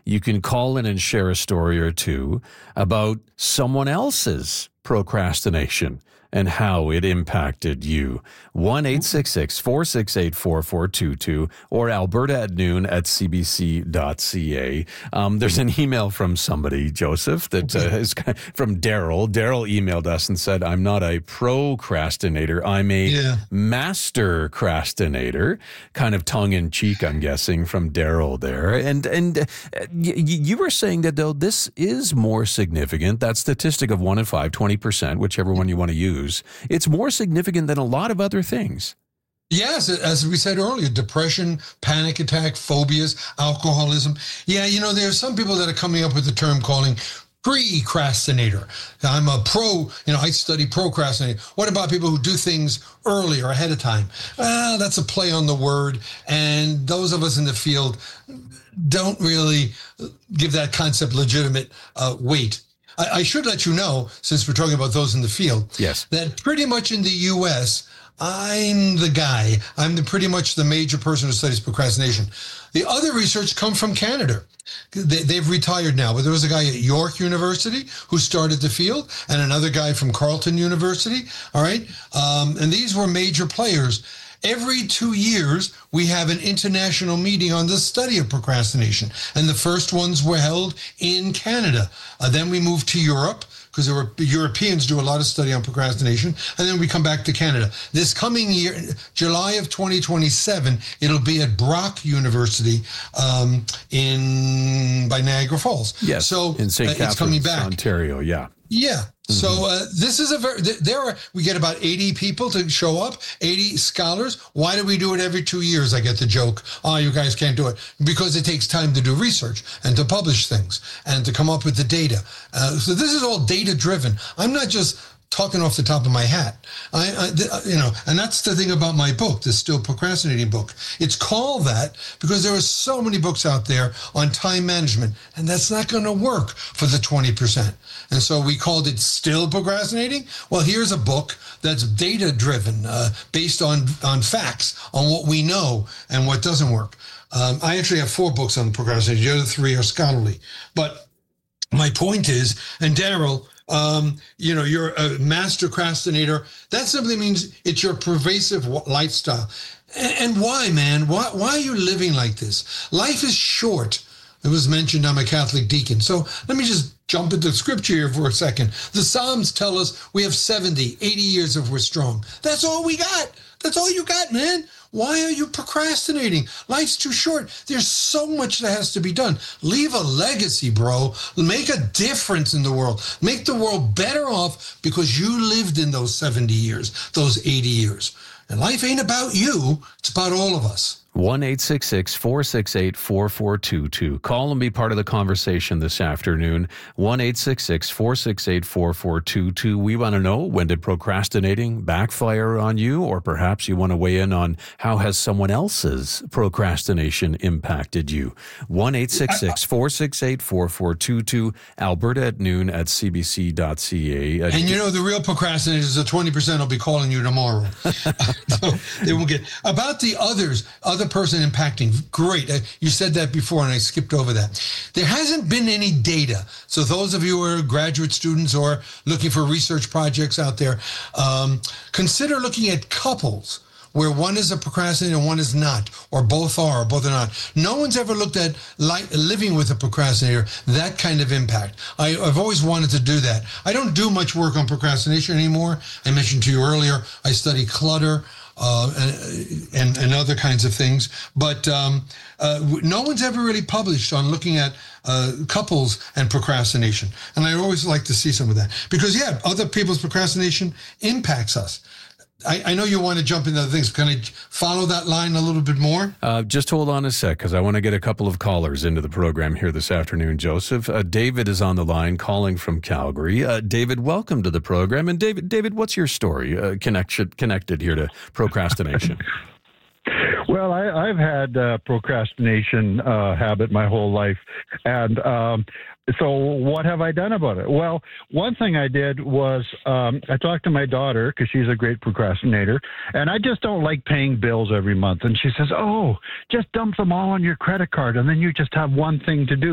you can call in and share a story or two about someone else's procrastination and how it impacted you. 1-866-468-4422 or alberta@noon@cbc.ca. There's an email from somebody, Joseph, that is from Daryl. Daryl emailed us and said, I'm not a procrastinator. I'm a master crastinator. Kind of tongue-in-cheek, I'm guessing, from Daryl there. And you were saying that, though, this is more significant. That statistic of 1 in 5, 20%, whichever one you want to use, it's more significant than a lot of other things. Yes, as we said earlier, depression, panic attack, phobias, alcoholism. Yeah, there are some people that are coming up with the term calling precrastinator. I'm a I study procrastinating. What about people who do things earlier, ahead of time? Well, that's a play on the word. And those of us in the field don't really give that concept legitimate weight. I should let you know, since we're talking about those in the field, that pretty much in the U.S., I'm the guy. I'm pretty much the major person who studies procrastination. The other research come from Canada. They've retired now, but there was a guy at York University who started the field, and another guy from Carleton University. All right, and these were major players. Every 2 years, we have an international meeting on the study of procrastination. And the first ones were held in Canada. Then we moved to Europe, because Europeans do a lot of study on procrastination. And then we come back to Canada. This coming year, July of 2027, it'll be at Brock University by Niagara Falls. Yes, so in St. Catharines, it's coming back. Ontario, yeah. Yeah. So this is we get about 80 people to show up, 80 scholars. Why do we do it every 2 years? I get the joke. Oh, you guys can't do it. Because it takes time to do research and to publish things and to come up with the data. So this is all data driven. I'm not just talking off the top of my hat. And that's the thing about my book, the Still Procrastinating book. It's called that because there are so many books out there on time management, and that's not going to work for the 20%. And so we called it Still Procrastinating. Well, here's a book that's data driven, based on facts, on what we know and what doesn't work. I actually have 4 books on procrastination. The other 3 are scholarly. But my point is, and Daryl, you're a master procrastinator. That simply means it's your pervasive lifestyle. And why, man? Why are you living like this? Life is short. It was mentioned I'm a Catholic deacon. So let me just jump into scripture here for a second. The Psalms tell us we have 70, 80 years if we're strong. That's all we got. That's all you got, man. Why are you procrastinating? Life's too short. There's so much that has to be done. Leave a legacy, bro. Make a difference in the world. Make the world better off because you lived in those 70 years, those 80 years. And life ain't about you. It's about all of us. 1-866-468-4422. Call and be part of the conversation this afternoon. 1-866-468-4422. We want to know, when did procrastinating backfire on you? Or perhaps you want to weigh in on how has someone else's procrastination impacted you? 1-866-468-4422. Alberta@noon@cbc.ca. And the real procrastinators, the 20% will be calling you tomorrow. So they will get about the other person impacting. Great. You said that before and I skipped over that. There hasn't been any data. So those of you who are graduate students or looking for research projects out there, consider looking at couples where one is a procrastinator and one is not, or both are, or both are not. No one's ever looked at living with a procrastinator, that kind of impact. I've always wanted to do that. I don't do much work on procrastination anymore. I mentioned to you earlier, I study clutter, and other kinds of things. But no one's ever really published on looking at couples and procrastination. And I always like to see some of that. Because, other people's procrastination impacts us. I know you want to jump into other things. Can I follow that line a little bit more? Just hold on a sec, because I want to get a couple of callers into the program here this afternoon, Joseph. David is on the line calling from Calgary. David, welcome to the program. And David, what's your story connected here to procrastination? Well, I've had procrastination habit my whole life. And so what have I done about it? Well, one thing I did was I talked to my daughter, because she's a great procrastinator, and I just don't like paying bills every month. And she says, oh, just dump them all on your credit card, and then you just have one thing to do.